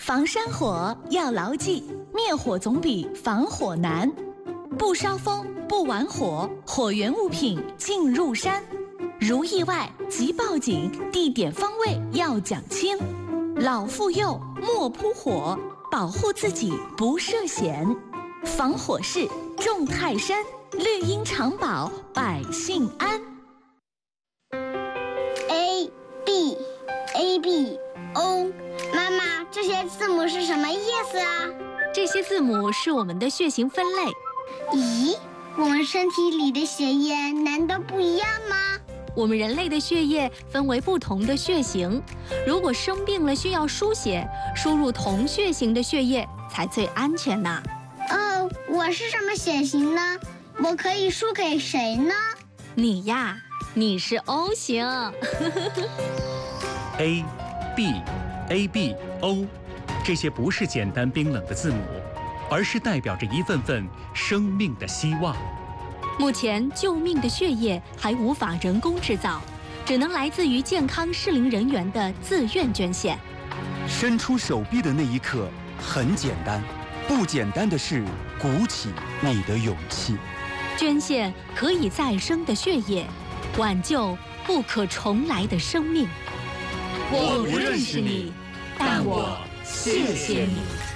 防山火要牢记，灭火总比防火难。不烧风，不玩火，火源物品进入山。如意外即报警，地点方位要讲清。老妇幼莫扑火，保护自己不涉险。防火势重泰山，绿荫长保百姓安。 A B A B O， 妈妈，这些字母是什么意思啊？ 这些字母是我们的血型分类。 咦，我们身体里的血液难道不一样吗？ 我们人类的血液分为不同的血型，如果生病了需要输血，输入同血型的血液才最安全呢。 哦，我是什么血型呢？我可以输给谁呢？ 你呀，你是 O 型。 A、B、AB、O， 这些不是简单冰冷的字母，而是代表着一份份生命的希望。 目前救命的血液还无法人工制造，只能来自于健康适龄人员的自愿捐献。 伸出手臂的那一刻很简单，不简单的是鼓起你的勇气。 捐献可以再生的血液，挽救不可重来的生命。 我不认识你，但我谢谢你。